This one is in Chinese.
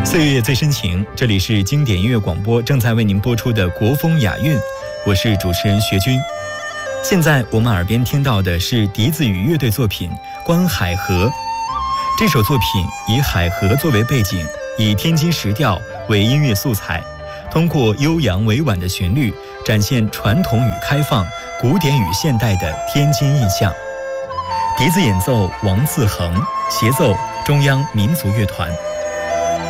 岁月最深情，这里是经典音乐广播正在为您播出的国风雅韵，我是主持人学军。现在我们耳边听到的是笛子与乐队作品《观海河》。这首作品以海河作为背景，以天津石调为音乐素材，通过悠扬委婉的旋律，展现传统与开放、古典与现代的天津印象。笛子演奏王自恒，协奏中央民族乐团。